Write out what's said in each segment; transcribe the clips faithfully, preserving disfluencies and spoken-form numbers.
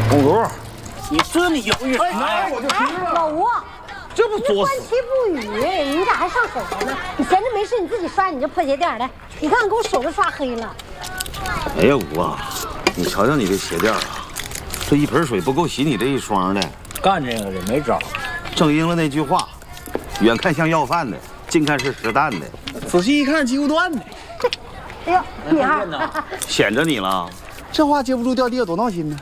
公主，你这么犹豫啥呀？ 我就知道。老吴， 这不作死？ 观其不语，你咋还上手了呢？你闲着没事，你自己刷你这破鞋垫的。你看，给我手都刷黑了。 哎呀，吴啊，你瞧瞧你这鞋垫啊，这一盆水不够洗你这一双的。 干这个的没招。 正应了那句话，远看像要饭的，近看是实弹的。仔细一看，鸡骨断的。 哎呦，你二， 显着你了。这话接不住掉地下多闹心呢。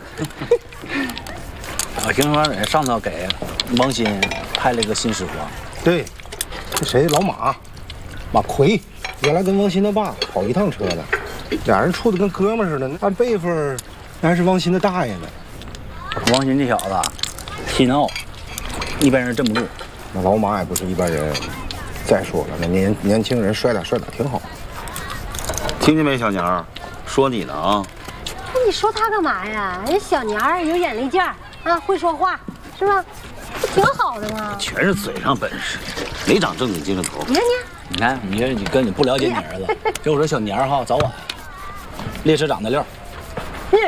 我听说人上头给王鑫派了个新师傅。 对，这谁老马，马奎，原来跟王鑫他爸跑一趟车了，俩人处的跟哥们似的。按辈分，那还是王鑫的大爷呢。 王鑫这小子气闹，一般人镇不住。 那老马也不是一般人。再说了，那年年轻人摔打摔打挺好。 听见没，小娘？说你呢啊！ 那你说他干嘛呀？人小娘儿有眼力劲儿啊，会说话，是吧？不挺好的吗？ 全是嘴上本事，没长正经精神头。 你看你， 你看你这你跟你不了解你儿子，就我这小娘哈，早晚列车长的料。 是。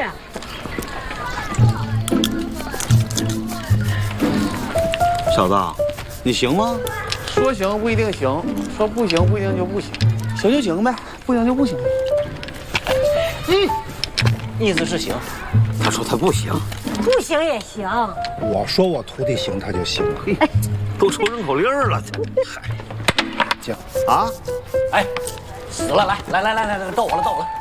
小子，你行吗？ 说行不一定行，说不行不一定就不行，行就行呗，不行就不行。 嗯，意思是行。 他说他不行， 不行也行。 我说我徒弟行，他就行了。 嘿，都出绕口令了，嗨， 这样啊？ 哎，死了！来来来来来来，逗我了逗我了。